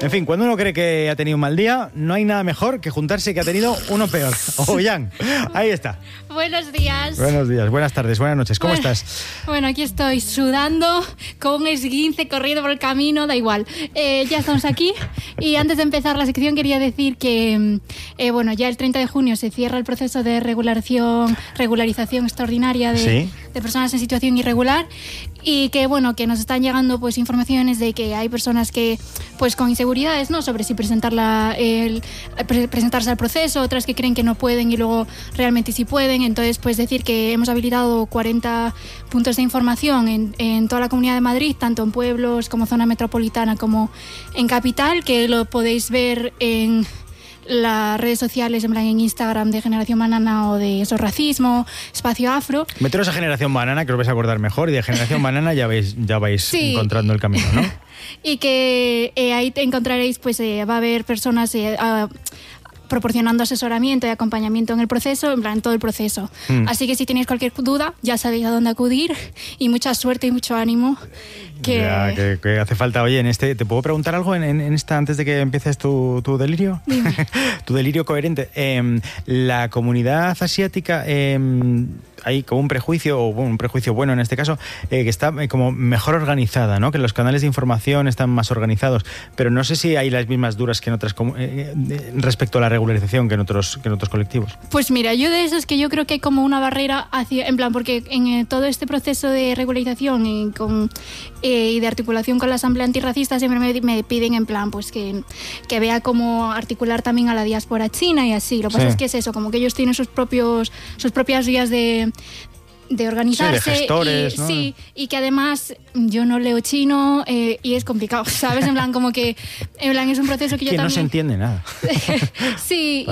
En fin, cuando uno cree que ha tenido un mal día, no hay nada mejor que juntarse que ha tenido uno peor. Ollán, ahí está. Buenos días. Buenos días, buenas tardes, buenas noches. ¿Cómo estás? Bueno, aquí estoy sudando, con un esguince corriendo por el camino, da igual. Ya estamos aquí y antes de empezar la sección quería decir que bueno, ya el 30 de junio se cierra el proceso de regularización extraordinaria de personas en situación irregular y que bueno, que nos están llegando pues informaciones de que hay personas que pues con inseguridades, ¿no?, sobre si presentarse al proceso, otras que creen que no pueden y luego realmente sí pueden. Entonces pues decir que hemos habilitado 40 puntos de información en toda la Comunidad de Madrid, tanto en pueblos como zona metropolitana como en capital, que lo podéis ver en las redes sociales, en plan en Instagram de Generación Banana o de Eso Racismo, Espacio Afro. Meteros a Generación Banana, que os vais a acordar mejor, y de Generación Banana ya vais encontrando el camino, ¿no? Y que ahí te encontraréis, pues va a haber personas proporcionando asesoramiento y acompañamiento en el proceso, en plan, todo el proceso. Así que si tenéis cualquier duda, ya sabéis a dónde acudir y mucha suerte y mucho ánimo. Que hace falta. Oye, ¿te puedo preguntar algo en esta antes de que empieces tu delirio? Dime. Tu delirio coherente. La comunidad asiática, hay como un prejuicio, o un prejuicio bueno en este caso, que está como mejor organizada, ¿no? Que los canales de información están más organizados, pero no sé si hay las mismas duras que en otras respecto a la regularización que en otros colectivos. Pues mira, yo de eso es que yo creo que hay como una barrera hacia, en plan, porque en todo este proceso de regularización y de articulación con la Asamblea Antirracista siempre me piden en plan pues que vea cómo articular también a la diáspora china y así. Lo que pasa es que es eso, como que ellos tienen sus propias vías de organizarse, de gestores, ¿no? Sí, y que además yo no leo chino y es complicado, ¿sabes? En plan, como que en plan es un proceso que yo también... no se entiende nada. Sí,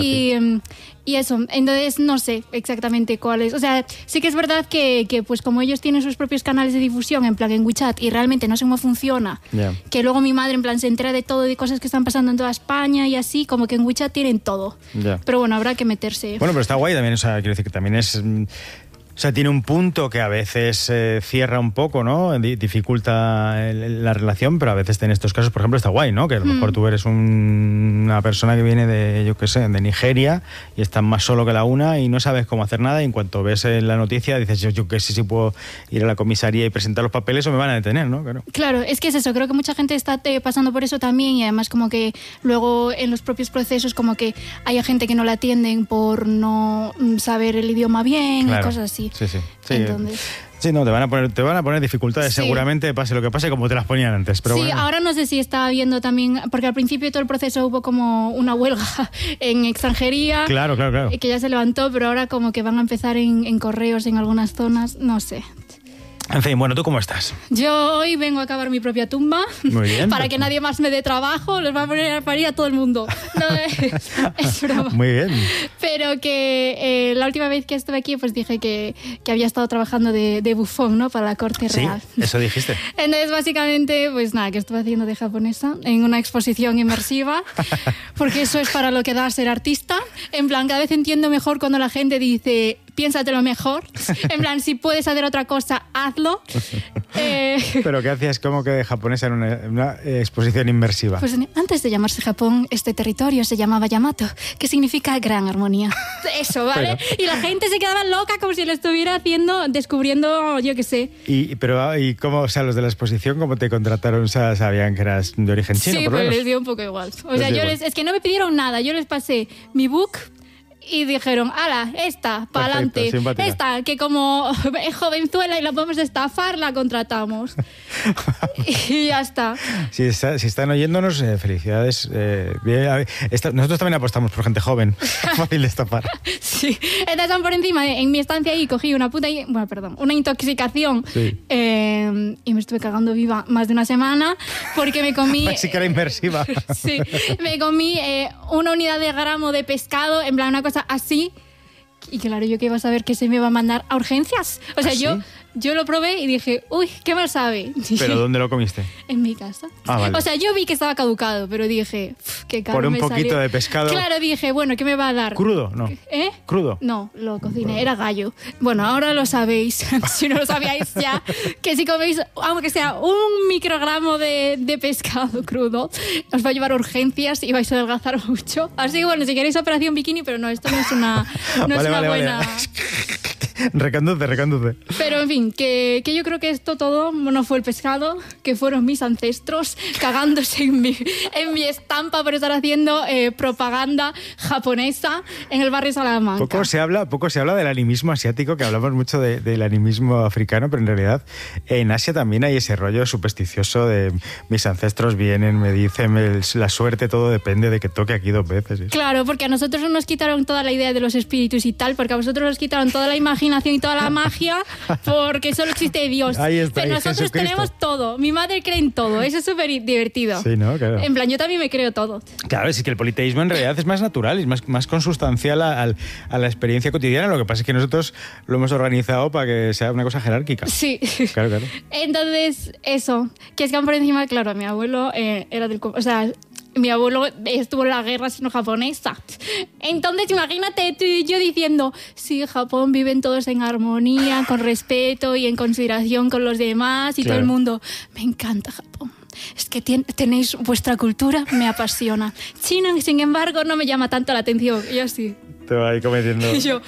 y eso, entonces no sé exactamente cuál es. O sea, sí que es verdad que pues como ellos tienen sus propios canales de difusión, en plan en WeChat, y realmente no sé cómo funciona, que luego mi madre en plan se entera de todo, de cosas que están pasando en toda España y así, como que en WeChat tienen todo. Pero bueno, habrá que meterse. Bueno, pero está guay también, o sea, quiero decir que también es... O sea, tiene un punto que a veces cierra un poco, ¿no? Dificulta la relación, pero a veces en estos casos, por ejemplo, está guay, ¿no? Que a lo mejor tú eres una persona que viene de, yo qué sé, de Nigeria y estás más solo que la una y no sabes cómo hacer nada y en cuanto ves la noticia dices, yo qué sé si puedo ir a la comisaría y presentar los papeles o me van a detener, ¿no? Claro, es que es eso, creo que mucha gente está pasando por eso también y además como que luego en los propios procesos como que hay gente que no la atienden por no saber el idioma bien, y cosas así. Sí. Entonces... Sí, no, te van a poner dificultades, seguramente, pase lo que pase, como te las ponían antes. Pero sí, bueno. Ahora no sé si está habiendo también, porque al principio de todo el proceso hubo como una huelga en extranjería. Claro. Que ya se levantó, pero ahora como que van a empezar en correos en algunas zonas, no sé. En fin, bueno, ¿tú cómo estás? Yo hoy vengo a cavar mi propia tumba. Muy bien. Para que nadie más me dé trabajo, les va a poner a parir a todo el mundo. No, es broma. Muy bien. Pero que la última vez que estuve aquí, pues dije que había estado trabajando de bufón, ¿no? Para la corte real. Sí, eso dijiste. Entonces, básicamente, pues nada, que estuve haciendo de japonesa en una exposición inmersiva, porque eso es para lo que da ser artista. En plan, cada vez entiendo mejor cuando la gente dice... Piénsatelo mejor. En plan, si puedes hacer otra cosa, hazlo. ¿Pero qué hacías como que de japonesa en una exposición inmersiva? Pues antes de llamarse Japón, este territorio se llamaba Yamato, que significa gran armonía. Eso, ¿vale? Pero... Y la gente se quedaba loca como si lo estuviera haciendo, descubriendo, yo qué sé. ¿Y cómo, o sea, los de la exposición, cómo te contrataron? O sea, ¿sabían que eras de origen chino? Sí, pues les dio un poco igual. O sea, es que no me pidieron nada. Yo les pasé mi book... Y dijeron, ala, esta, para adelante. Esta, que como es jovenzuela y la podemos estafar, la contratamos. Y ya está. Si están oyéndonos, felicidades. Nosotros también apostamos por gente joven. Fácil de estafar. Sí. Entonces, por encima, en mi estancia ahí, cogí una intoxicación. Sí. Y me estuve cagando viva más de una semana porque me comí... Sí que era inmersiva. Sí. Me comí una unidad de gramo de pescado, en plan una cosa así, y claro, yo que iba a saber que se me iba a mandar a urgencias. O sea, ¿Ah, sí? Yo lo probé y dije, uy, qué mal sabe. ¿Pero dónde lo comiste? En mi casa. Ah, vale. O sea, yo vi que estaba caducado, pero dije, qué caro Por un me poquito salió. de pescado. Claro, dije, bueno, ¿qué me va a dar? ¿Crudo? No. ¿Eh? ¿Crudo? No, lo cociné, era gallo. Bueno, ahora lo sabéis, si no lo sabíais ya, que si coméis, aunque sea un microgramo de pescado crudo, os va a llevar a urgencias y vais a adelgazar mucho. Así que bueno, si queréis operación bikini, pero no, esto no es una, buena... Reconduce. Pero en fin, que yo creo que esto todo no fue el pescado, que fueron mis ancestros cagándose en mi estampa por estar haciendo propaganda japonesa en el barrio Salamanca. Poco se habla del animismo asiático, que hablamos mucho del animismo africano, pero en realidad en Asia también hay ese rollo supersticioso de mis ancestros vienen, me dicen, la suerte, todo depende de que toque aquí 2 veces. ¿Sí? Claro, porque a nosotros nos quitaron toda la idea de los espíritus y tal, porque a vosotros nos quitaron toda la imaginación y toda la magia, porque solo existe Dios. Ahí está, pero nosotros Jesucristo. tenemos todo. Mi madre cree en todo. Eso es súper divertido. Sí, ¿no? Claro. En plan, yo también me creo todo. Claro, es que el politeísmo en realidad es más natural, es más consustancial a la experiencia cotidiana. Lo que pasa es que nosotros lo hemos organizado para que sea una cosa jerárquica. Sí. Claro. Entonces, eso. Que es que por encima, claro, mi abuelo era del... O sea, mi abuelo estuvo en la guerra sino-japonesa. Entonces, imagínate tú y yo diciendo, sí, Japón viven todos en armonía, con respeto y en consideración con los demás y claro. todo el mundo. Me encanta Japón. Es que tenéis vuestra cultura, me apasiona. China, sin embargo, no me llama tanto la atención. Yo sí. Te va ahí cometiendo. Y yo,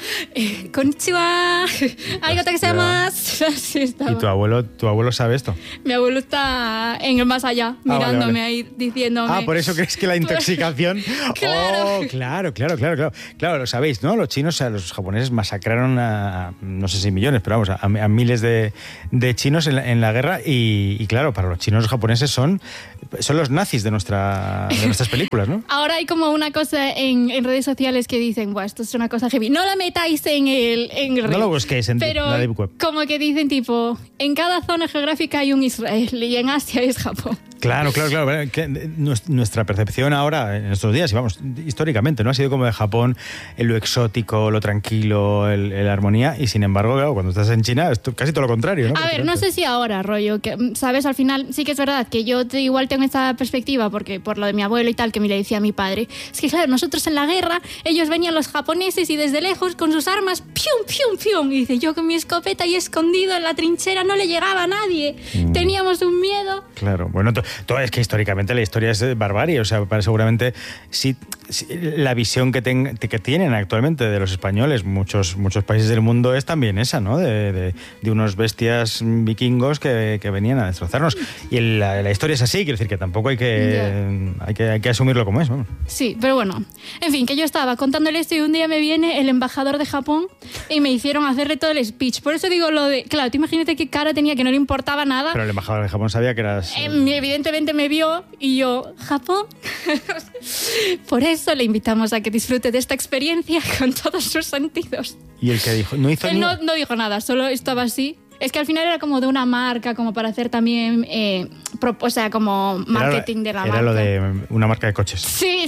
konnichiwa, arigatou gozaimasu. Así estaba. ¿Y tu abuelo sabe esto? Mi abuelo está en el más allá, mirándome vale. ahí, diciéndome... Ah, por eso crees que la intoxicación... Claro. Oh, claro. Claro, lo sabéis, ¿no? Los chinos, o sea, los japoneses masacraron a, no sé si millones, pero vamos, a miles de chinos en la guerra y claro, para los chinos los japoneses son los nazis de nuestras películas, ¿no? Ahora hay como una cosa en redes sociales que dicen, buah, esto es una cosa heavy. No la metáis en el río. No lo busquéis en la Deep Web. Como que dicen tipo, en cada zona geográfica hay un Israel y en Asia es Japón. Claro. Que nuestra percepción ahora, en estos días, y vamos, históricamente, ¿no? Ha sido como de Japón, lo exótico, lo tranquilo, la armonía, y sin embargo, claro, cuando estás en China, es casi todo lo contrario, ¿no? A ver, no sé si ahora, rollo, que, ¿sabes? Al final sí que es verdad que yo igual tengo esta perspectiva, porque por lo de mi abuelo y tal, que me le decía a mi padre, es que claro, nosotros en la guerra, ellos venían los japoneses y desde lejos con sus armas, ¡pium, pium, pium! Y dice, yo con mi escopeta y escondido en la trinchera no le llegaba a nadie. Teníamos un miedo. Claro, bueno, todo es que históricamente la historia es barbarie, o sea, seguramente sí, la visión que tienen actualmente de los españoles, muchos países del mundo, es también esa, ¿no? De unos bestias vikingos que venían a destrozarnos. Y la historia es así, quiero decir que tampoco hay que asumirlo como es, ¿no? Sí, pero bueno, en fin, que yo estaba contándole esto y un día me viene el embajador de Japón y me hicieron hacerle todo el speech. Por eso digo lo de, claro, tú imagínate qué cara tenía, que no le importaba nada. Pero el embajador de Japón sabía que eras... Evidentemente me vio y yo, ¿Japón? Por eso le invitamos a que disfrute de esta experiencia con todos sus sentidos. ¿Y el que dijo? No hizo Él no dijo nada, solo estaba así. Es que al final era como de una marca, como para hacer también, o sea, como marketing de la marca. Era lo de una marca de coches. Sí.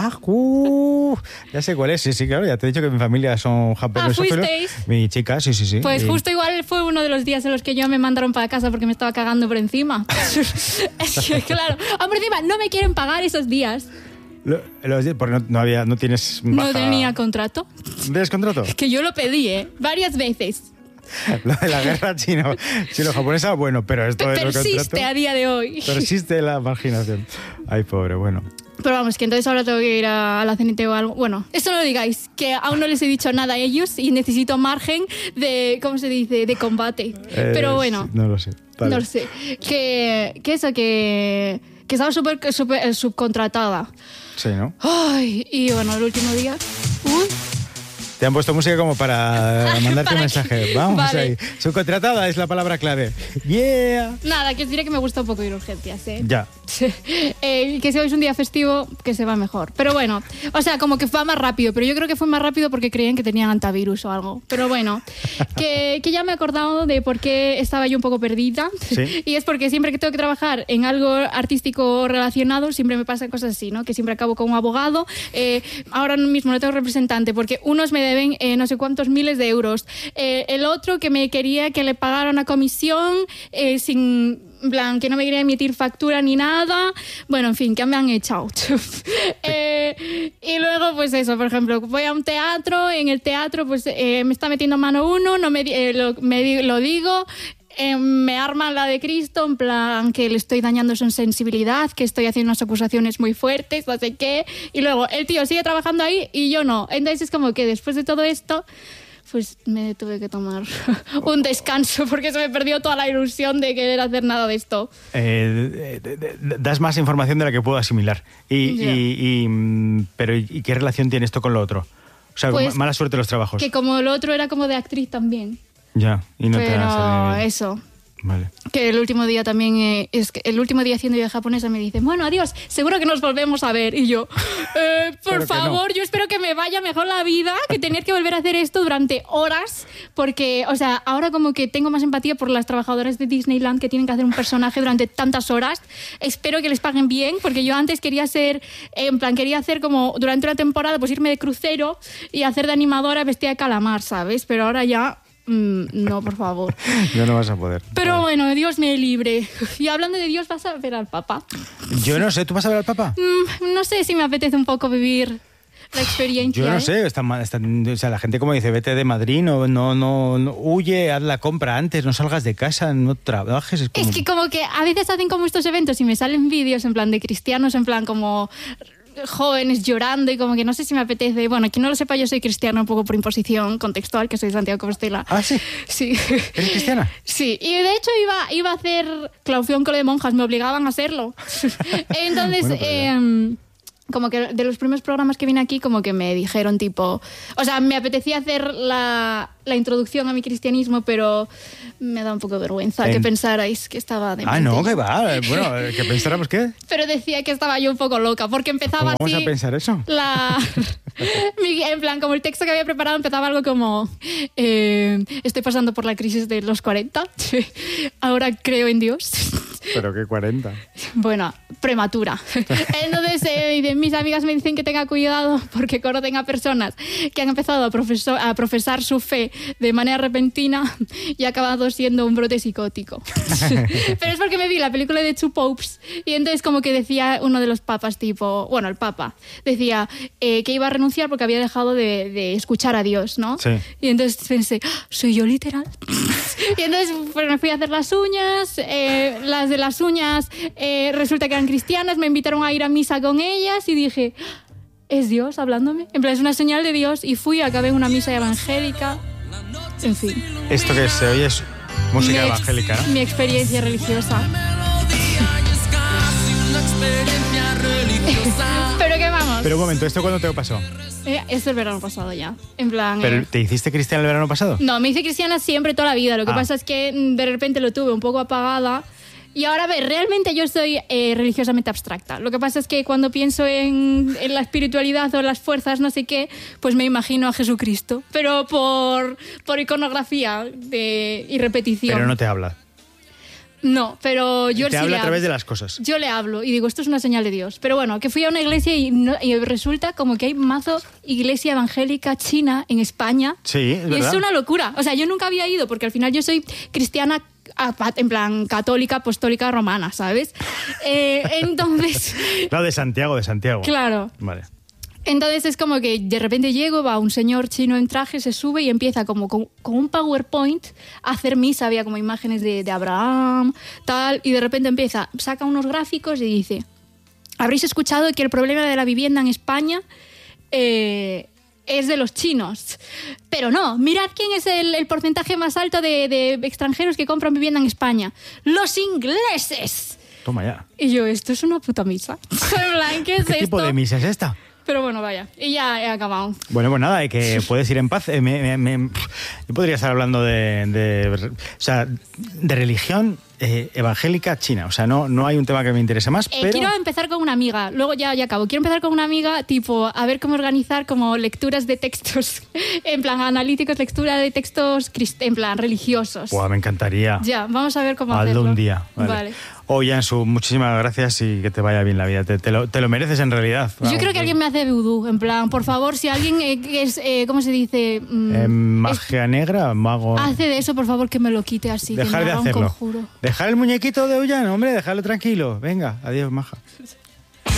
Ya sé cuál es, sí, claro, ya te he dicho que mi familia son japoneses. ¿fuisteis? Mi chica, sí. Pues justo igual fue uno de los días en los que yo me mandaron para casa porque me estaba cagando por encima. Es que, claro, por encima no me quieren pagar esos días. Porque no tienes baja... No tenía contrato. ¿Tienes contrato? Que yo lo pedí, varias veces. Lo de la guerra chino-japonesa, bueno, pero esto es persiste a día de hoy. Persiste la marginación. Ay, pobre, bueno. Pero vamos, que entonces ahora tengo que ir a la CNT o algo. Bueno, esto no lo digáis, que aún no les he dicho nada a ellos y necesito margen de, ¿cómo se dice?, de combate. Pero bueno. No lo sé. Vale. No lo sé. Que estaba súper subcontratada. Sí, ¿no? Ay, y bueno, el último día... Te han puesto música como para mandarte un mensaje. Vamos vale. ahí. Subcontratada es la palabra clave. ¡Yeah! Nada, que os diré que me gusta un poco ir a urgencias, ¿eh? Ya. Que si hoy es un día festivo, que se va mejor. Pero bueno, o sea, como que fue más rápido. Pero yo creo que fue más rápido porque creían que tenían antivirus o algo. Pero bueno, que ya me he acordado de por qué estaba yo un poco perdida. ¿Sí? Y es porque siempre que tengo que trabajar en algo artístico relacionado, siempre me pasan cosas así, ¿no? Que siempre acabo con un abogado. Ahora mismo no tengo representante porque unos me deben no sé cuántos miles de euros. El otro que me quería que le pagara una comisión sin... En plan, que no me quería emitir factura ni nada. Bueno, en fin, que me han echado. Y luego, pues eso, por ejemplo, voy a un teatro, en el teatro pues me está metiendo mano uno, no lo digo, me arman la de Cristo, en plan que le estoy dañando su sensibilidad, que estoy haciendo unas acusaciones muy fuertes, no sé qué. Y luego el tío sigue trabajando ahí y yo no. Entonces es como que después de todo esto... pues me tuve que tomar un descanso porque se me perdió toda la ilusión de querer hacer nada de esto. Das más información de la que puedo asimilar. Pero ¿y qué relación tiene esto con lo otro? O sea, pues, mala suerte los trabajos. Que como lo otro era como de actriz también. Ya, y no te pero ha salido. Eso. Vale. Que el último día también, el último día haciendo yo de japonesa me dice, bueno, adiós, seguro que nos volvemos a ver. Y yo, por favor, yo espero que me vaya mejor la vida que tener que volver a hacer esto durante horas, porque, o sea, ahora como que tengo más empatía por las trabajadoras de Disneyland que tienen que hacer un personaje durante tantas horas. Espero que les paguen bien, porque yo antes quería hacer como durante una temporada, pues irme de crucero y hacer de animadora vestida de calamar, ¿sabes? Pero ahora ya... no, por favor. Ya no vas a poder. Pero bueno, Dios me libre. Y hablando de Dios, ¿vas a ver al Papa? Yo no sé, ¿tú vas a ver al Papa? No sé si me apetece un poco vivir la experiencia. Yo no sé, o sea, la gente como dice, vete de Madrid, no, huye, haz la compra antes, no salgas de casa, no trabajes. Es que como que a veces hacen como estos eventos y me salen vídeos en plan de cristianos, en plan como... jóvenes llorando y como que no sé si me apetece. Bueno, quien no lo sepa, yo soy cristiana un poco por imposición contextual, que soy de Santiago de Compostela. ¿Ah, sí? Sí. ¿Eres cristiana? Sí, y de hecho iba a hacer clausura cole de monjas, me obligaban a hacerlo. Entonces, bueno, como que de los primeros programas que vine aquí, como que me dijeron tipo... O sea, me apetecía hacer la introducción a mi cristianismo, pero me da un poco de vergüenza que pensarais que estaba de mente. No, que va. Bueno, que pensáramos qué. Pero decía que estaba yo un poco loca, porque empezaba ¿Cómo así... vamos a pensar eso? En plan, como el texto que había preparado empezaba algo como... estoy pasando por la crisis de los 40. Ahora creo en Dios. ¿Pero qué 40? Bueno, prematura. Entonces, mis amigas me dicen que tenga cuidado porque conocen a personas que han empezado a profesar su fe de manera repentina y ha acabado siendo un brote psicótico. Pero es porque me vi la película de Two Popes y entonces como que decía uno de los papas, tipo... Bueno, el papa decía que iba a renunciar porque había dejado de escuchar a Dios, ¿no? Sí. Y entonces pensé, ¿soy yo literal? Y entonces pues, me fui a hacer las uñas, las de las uñas resulta que eran cristianas, me invitaron a ir a misa con ellas y dije, ¿es Dios hablándome? En plan, es una señal de Dios y fui, acabé en una misa evangélica, en fin. Esto que se oye es música evangélica, ¿no? Mi experiencia religiosa. ¿Pero qué vamos? Pero un momento, ¿esto cuándo te pasó? Es el verano pasado ya, en plan... ¿Pero te hiciste cristiana el verano pasado? No, me hice cristiana siempre, toda la vida. Lo que pasa es que de repente lo tuve un poco apagada. Y ahora, a ver, realmente yo soy religiosamente abstracta. Lo que pasa es que cuando pienso en la espiritualidad o las fuerzas, no sé qué, pues me imagino a Jesucristo. Pero por iconografía y repetición. Pero no te habla. No, pero yo te habla a través de las cosas. Yo le hablo y digo, esto es una señal de Dios. Pero bueno, que fui a una iglesia y resulta como que hay mazo iglesia evangélica china en España. Sí, es verdad. Y es una locura. O sea, yo nunca había ido porque al final yo soy cristiana en plan católica, apostólica, romana, ¿sabes? Entonces... No, de Santiago. Claro. Vale. Entonces es como que de repente llego, va un señor chino en traje, se sube y empieza como con un PowerPoint a hacer misa, había como imágenes de Abraham, tal, y de repente saca unos gráficos y dice, habréis escuchado que el problema de la vivienda en España es de los chinos, pero no, mirad quién es el porcentaje más alto de extranjeros que compran vivienda en España, los ingleses. Toma ya. Y yo, esto es una puta misa. ¿Qué es esto? ¿Qué tipo de misa es esta? Pero bueno, vaya, y ya he acabado. Bueno, pues nada, que puedes ir en paz. Yo podría estar hablando de religión evangélica china. O sea, no hay un tema que me interese más, pero... Quiero empezar con una amiga, luego ya acabo. Quiero empezar con una amiga, tipo, a ver cómo organizar como lecturas de textos, en plan analíticos, lectura de textos en plan religiosos. Buah, me encantaría. Ya, vamos a ver cómo Hazlo hacerlo. un día. Vale. Oye, Ansu, muchísimas gracias y que te vaya bien la vida. Te lo mereces en realidad. Yo creo que alguien me hace vudú, en plan, por favor, si alguien que es, ¿cómo se dice? Magia negra, mago... Hace de eso, por favor, que me lo quite así. Dejar que me de haga hacerlo. un conjuro. Dejar el muñequito de Ollán, hombre, dejarlo tranquilo. Venga, adiós, maja.